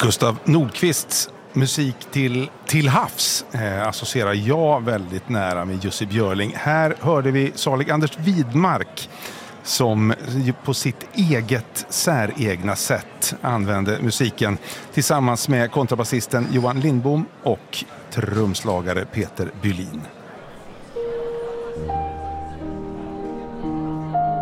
Gustav Nordqvists musik till havs associerar jag väldigt nära med Jussi Björling. Här hörde vi salig Anders Widmark som på sitt eget säregna sätt använde musiken tillsammans med kontrabasisten Johan Lindbom och trumslagare Peter Bylin.